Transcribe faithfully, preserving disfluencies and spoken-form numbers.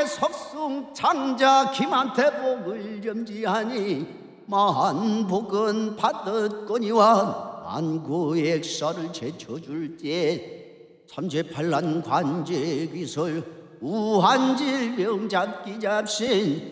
만국의 석승 장자 김한테 복을 염지하니 만복은 받았거니와 만국의 역사를 제쳐줄 때 삼재팔란 관제기설 우한질병 잡기 잡신